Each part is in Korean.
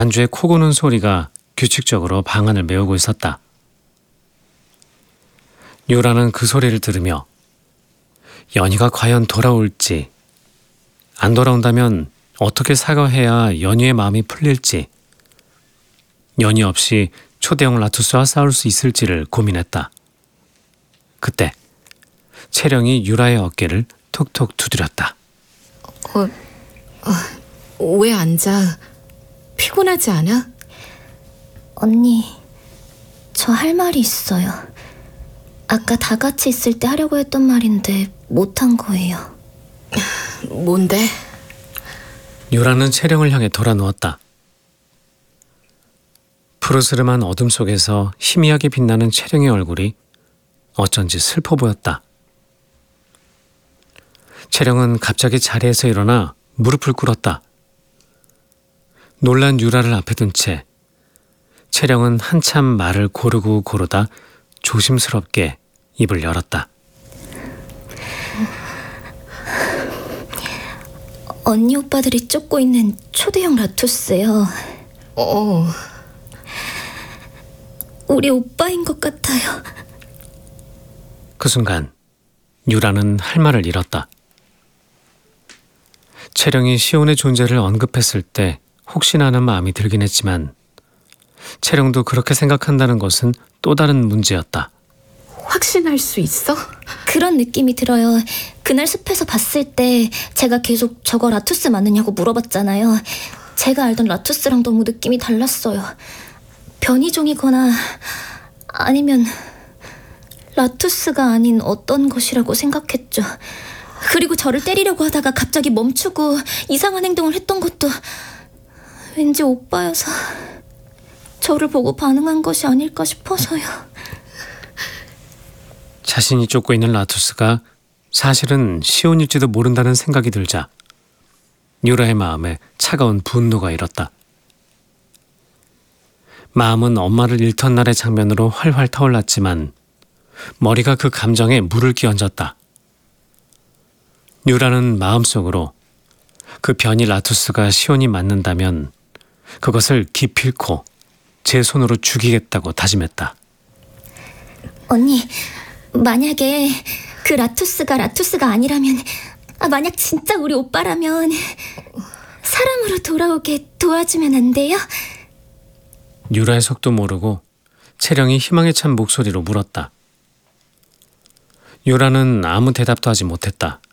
안주에 코 고는 소리가 규칙적으로 방안을 메우고 있었다. 유라는 그 소리를 들으며 연희가 과연 돌아올지, 안 돌아온다면 어떻게 사과해야 연희의 마음이 풀릴지, 연희 없이 초대형 라투스와 싸울 수 있을지를 고민했다. 그때 채령이 유라의 어깨를 톡톡 두드렸다. 왜 앉아? 피곤하지 않아? 언니, 저 할 말이 있어요. 아까 다 같이 있을 때 하려고 했던 말인데 못한 거예요. 뭔데? 유라는 채령을 향해 돌아 누웠다. 푸르스름한 어둠 속에서 희미하게 빛나는 채령의 얼굴이 어쩐지 슬퍼 보였다. 채령은 갑자기 자리에서 일어나 무릎을 꿇었다. 놀란 유라를 앞에 둔 채 채령은 한참 말을 고르고 고르다 조심스럽게 입을 열었다. 언니 오빠들이 쫓고 있는 초대형 라투스요. 우리 오빠인 것 같아요. 그 순간 유라는 할 말을 잃었다. 채령이 시온의 존재를 언급했을 때 혹시나 하는 마음이 들긴 했지만 채령도 그렇게 생각한다는 것은 또 다른 문제였다. 확신할 수 있어? 그런 느낌이 들어요. 그날 숲에서 봤을 때 제가 계속 저거 라투스 맞느냐고 물어봤잖아요. 제가 알던 라투스랑 너무 느낌이 달랐어요. 변이종이거나 아니면 라투스가 아닌 어떤 것이라고 생각했죠. 그리고 저를 때리려고 하다가 갑자기 멈추고 이상한 행동을 했던 것도 왠지 오빠여서 저를 보고 반응한 것이 아닐까 싶어서요. 자신이 쫓고 있는 라투스가 사실은 시온일지도 모른다는 생각이 들자 유라의 마음에 차가운 분노가 일었다. 마음은 엄마를 잃던 날의 장면으로 활활 타올랐지만 머리가 그 감정에 물을 끼얹었다. 유라는 마음속으로 그 변이 라투스가 시온이 맞는다면 그것을 기필코 제 손으로 죽이겠다고 다짐했다. 언니, 만약에 그 라투스가 아니라면, 만약 진짜 우리 오빠라면 사람으로 돌아오게 도와주면 안 돼요? 유라의 속도 모르고 채령이 희망에 찬 목소리로 물었다. 유라는 아무 대답도 하지 못했다.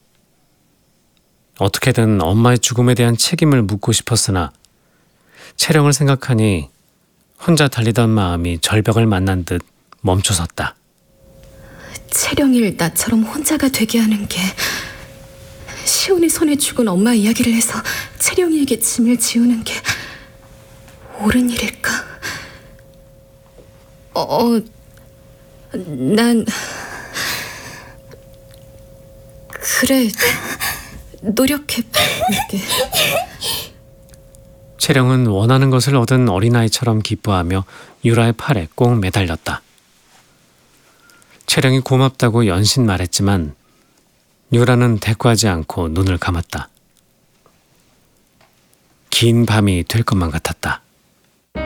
어떻게든 엄마의 죽음에 대한 책임을 묻고 싶었으나 채령을 생각하니 혼자 달리던 마음이 절벽을 만난 듯 멈춰섰다. 채령이를 나처럼 혼자가 되게 하는 게 시온의 손에 죽은 엄마 이야기를 해서 채령이에게 짐을 지우는 게 옳은 일일까? 난 그래, 노력해 볼게. 채령은 원하는 것을 얻은 어린아이처럼 기뻐하며 유라의 팔에 꼭 매달렸다. 채령이 고맙다고 연신 말했지만 유라는 대꾸하지 않고 눈을 감았다. 긴 밤이 될 것만 같았다.